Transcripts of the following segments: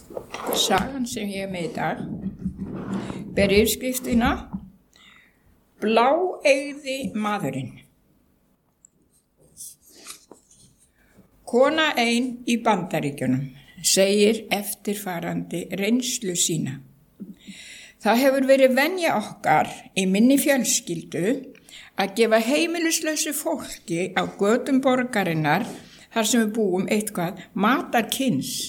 Sagan sem ég er með í dag ber yfirskriftina Bláeygði maðurinn. Kona ein í Bandaríkjunum segir eftirfarandi reynslu sína. Það hefur verið venja okkar í minni fjölskyldu að gefa heimilislausu fólki á götum borgarinnar þar sem við búum eitthvað matarkyns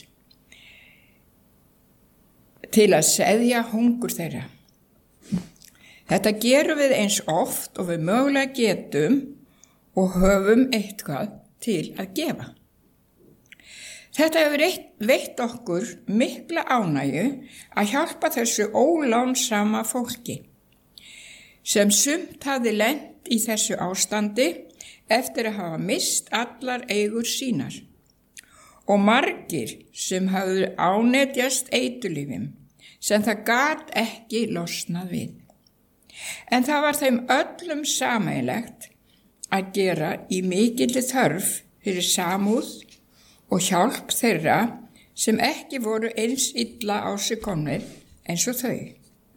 til að seðja hungur þeirra. Þetta gerum við eins oft og við mögulega getum og höfum eitthvað til að gefa. Þetta hefur veitt okkur mikla ánægju að hjálpa þessu ólánsama fólki sem sumt hafði lent í þessu ástandi eftir að hafa mist allar eigur sínar og margir sem hafðu ánetjast eiturlyfjum sem það gat ekki losnað við. En það var þeim öllum sameiginlegt að gera í mikilli þörf fyrir samúð og hjálp þeirra sem ekki voru eins illa á sig komnir eins og þau.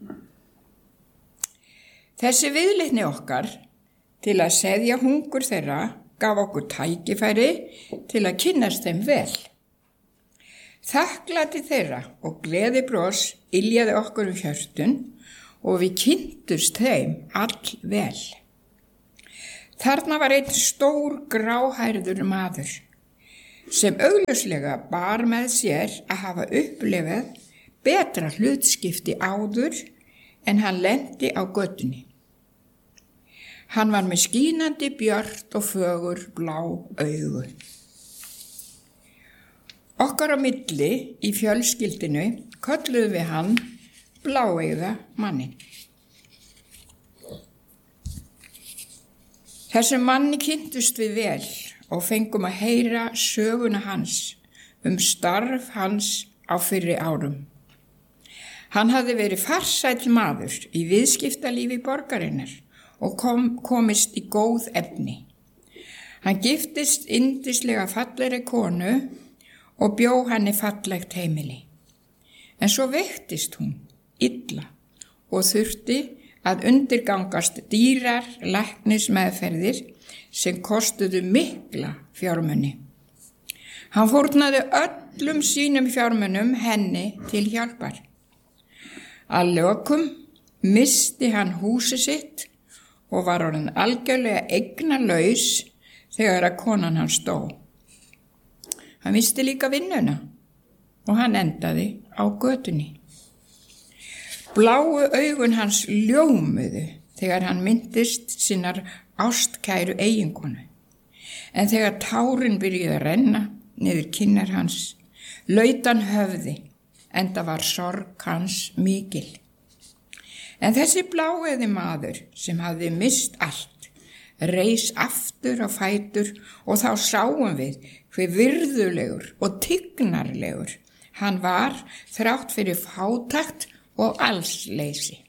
Þessi viðleitni okkar til að seðja hungur þeirra gaf okkur tækifæri til að kynnast þeim vel. Þakklæti þeirra og gleðibros yljaði okkur hjörtun og við kynntust þeim all vel. Þarna var einn stór gráhærður maður sem augljóslega bar með sér að hafa upplifað betra hlutskipti áður en hann lenti á götunni. Hann var með skínandi björt og fögur blá augu. Okkar á milli í fjölskyldinu kölluðum við hann bláeygða mannin. Þessum manni kynntust við vel og fengum að heyra söguna hans starf hans á fyrri árum. Hann hafði verið farsæll maður í viðskiptalífi borgarinnar og komist í góð efni. Hann giftist yndislega fallegri konu og bjó henni fallegt heimili. En svo veiktist hún illa og þurfti að undirgangast dýrar læknismeðferðir sem kostuðu mikla fjármuni. Hann fórnaði öllum sínum fjármunum henni til hjálpar. Að lokum missti hann húsið sitt og var orðinn algjörlega eignalaus þegar að konan hans dó. Hann missti líka vinnuna og hann endaði á götunni. Bláu augun hans ljómuðu þegar hann minntist sinnar ástkæru eiginkonu. En þegar tárin byrjuðu að renna niður kinnar hans, laut hann höfði, enda var sorg hans mikil. En þessi bláeygði maður sem hafði mist allt, reis aftur á fætur og þá sáum við hve virðulegur og tignarlegur hann var þrátt fyrir fátækt og allsleysi.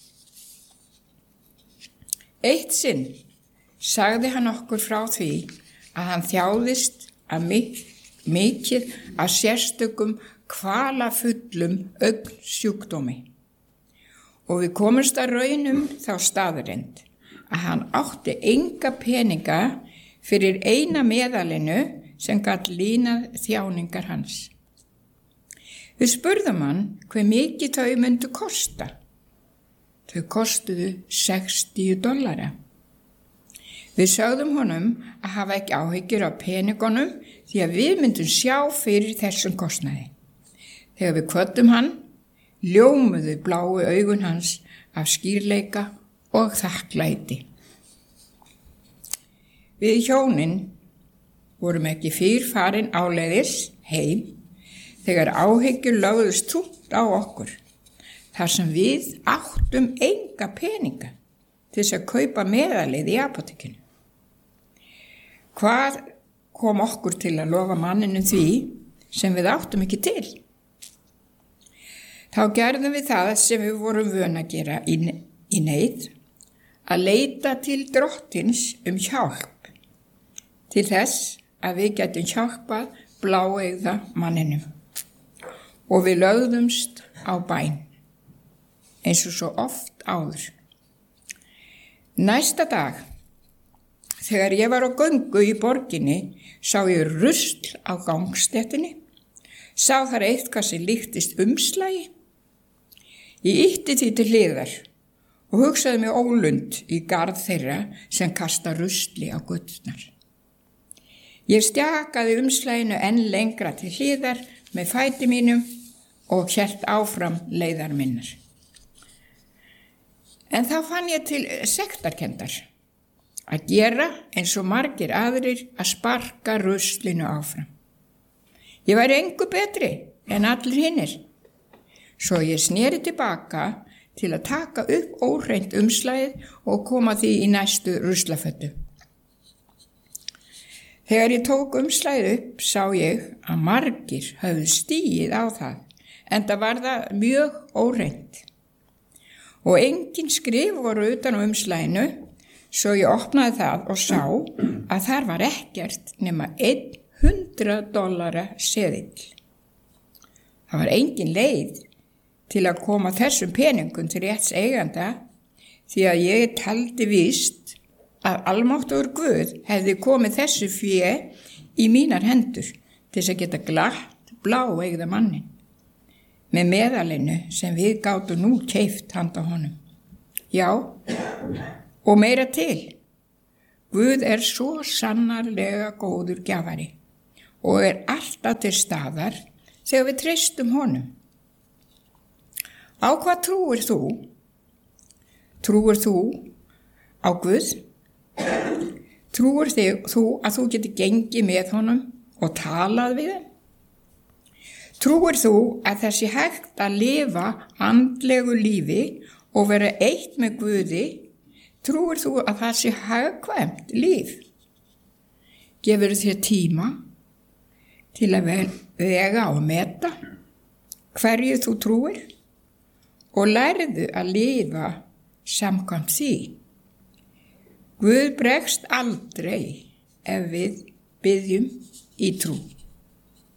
Eitt sinn sagði hann okkur frá því að hann þjáðist að mikið að sérstökum kvalafullum augnsjúkdómi. Og við komumst að raunum þá staðreynd að hann átti enga peninga fyrir eina meðalinu sem gat línað þjáningar hans. Við spurðum hann hve mikið þau myndu kosta. Þau kostuðu $60. Við sögðum honum að hafa ekki áhyggjur af peningunum því að við myndum sjá fyrir þessum kostnaði. Þegar við kvöddum hann, ljómuðu bláu augun hans af skýrleika og þakklæti. Við hjónin vorum ekki farin áleiðis heim þegar áhyggjur lögðust þungt á okkur, þar sem við áttum enga peninga til þess að kaupa meðalið í apótekinu. Hvað kom okkur til að lofa manninum því sem við áttum ekki til? Þá gerðum við það sem við vorum vön að gera í neyð, að leita til drottins hjálp, til þess að við getum hjálpað bláeygða manninum. og við lögðumst á bæn, eins og svo oft áður. Næsta dag, þegar ég var á göngu í borginni, sá ég rusl á gangstéttinni, sá þar eitthvað sem líktist umslagi. Ég ýtti því til hliðar og hugsaði mig ólund í garð þeirra sem kasta rusli á göturnar. Ég stjakaði umslaginu enn lengra til hliðar með fæti mínum og hélt áfram leiðar minnar. En þá fann ég til sektarkenndar að gera eins og margir aðrir að sparka ruslinu áfram. Ég væri engu betri en allir hinnir. Svo ég sneri tilbaka til að taka upp óhreint umslagið og koma því í næstu ruslafötu. Þegar ég tók umslagið upp sá ég að margir höfðu stigið á það, enda var það mjög óhreint. Og engin skrif voru utan á umslaginu, svo ég opnaði það og sá að þar var ekkert nema $100 seðill. Það var engin leið til að koma þessum peningum til rétts eiganda, því að ég taldi víst að almáttugur Guð hefði komið þessu fé í mínar hendur til þess að geta glatt bláeygða mannin með meðalinu sem við gátum nú keypt handa honum. Já, og meira til. Guð er svo sannarlega góður gjafari og er alltaf til staðar þegar við treystum honum. Á hvað trúir þú? Trúir þú á Guð? Trúir þú að þú getur gengið með honum og talað við hann? Trúir þú að það sé hægt að lifa andlegu lífi og vera eitt með Guði? Trúir þú að það sé hagkvæmt líf? Gefur þér tíma til að vega og meta hverju þú trúir og lærðu að lifa samkvæmt því. Guð bregst aldrei ef við biðjum í trú.